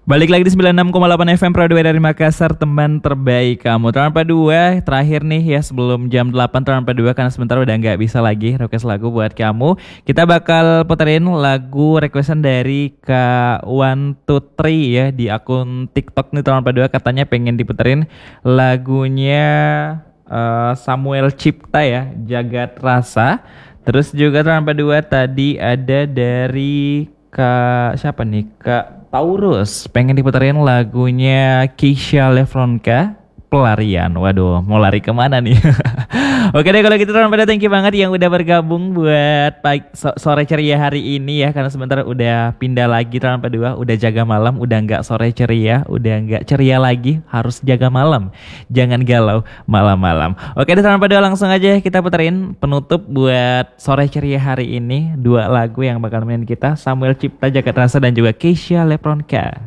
Balik lagi di 96,8 FM Pro 2 dari Makassar, teman terbaik kamu. Tanpa dua, terakhir nih ya sebelum jam 8 tanpa dua, karena sebentar udah nggak bisa lagi request lagu buat kamu. Kita bakal puterin lagu requestan dari Kak 123 ya di akun TikTok nih tanpa dua, katanya pengen diputerin lagunya Samuel Cipta ya, Jagat Rasa. Terus juga tanpa dua tadi ada dari Kak siapa nih? Kak Taurus pengen diputerin lagunya Keisha Lefronka, Pelarian. Waduh, mau lari kemana nih? Oke deh kalau gitu pada thank you banget yang udah bergabung buat sore ceria hari ini ya. Karena sebentar udah pindah lagi tanpa dua, udah jaga malam, udah nggak sore ceria, udah nggak ceria lagi, harus jaga malam. Jangan galau malam-malam. Oke deh tanpa dua, langsung aja kita puterin penutup buat sore ceria hari ini. Dua lagu yang bakal main kita, Samuel Cipta Jagat Rasa dan juga Keisha Lefronka.